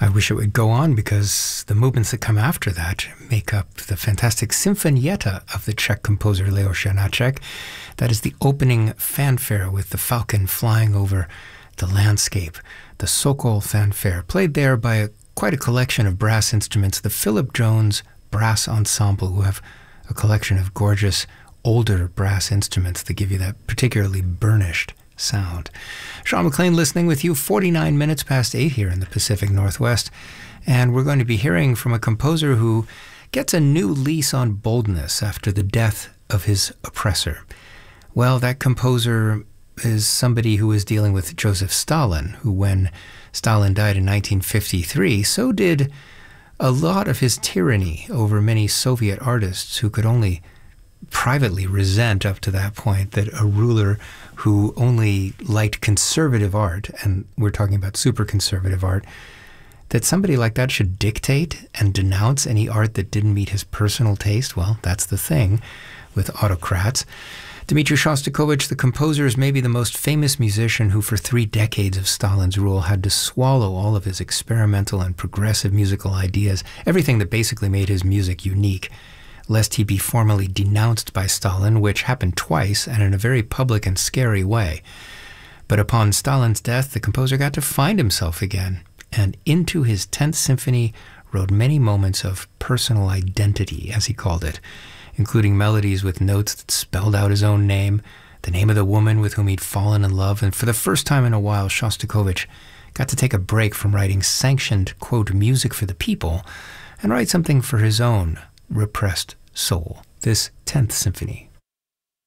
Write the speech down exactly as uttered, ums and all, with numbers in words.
I wish it would go on, because the movements that come after that make up the fantastic Sinfonietta of the Czech composer Leoš Janáček. That is the opening fanfare with the falcon flying over the landscape. The Sokol fanfare, played there by a, quite a collection of brass instruments, the Philip Jones Brass Ensemble, who have a collection of gorgeous older brass instruments that give you that particularly burnished sound. Sean McLean listening with you, forty-nine minutes past eight here in the Pacific Northwest, and we're going to be hearing from a composer who gets a new lease on boldness after the death of his oppressor. Well, that composer is somebody who is dealing with Joseph Stalin, who, when Stalin died in nineteen fifty-three, so did a lot of his tyranny over many Soviet artists who could only privately resent up to that point that a ruler who only liked conservative art, and we're talking about super conservative art, that somebody like that should dictate and denounce any art that didn't meet his personal taste. Well, that's the thing with autocrats. Dmitri Shostakovich, the composer, is maybe the most famous musician who for three decades of Stalin's rule had to swallow all of his experimental and progressive musical ideas, everything that basically made his music unique, lest he be formally denounced by Stalin, which happened twice and in a very public and scary way. But upon Stalin's death, the composer got to find himself again, and into his tenth Symphony wrote many moments of personal identity, as he called it, including melodies with notes that spelled out his own name, the name of the woman with whom he'd fallen in love, and for the first time in a while, Shostakovich got to take a break from writing sanctioned, quote, music for the people, and write something for his own repressed soul. This tenth Symphony.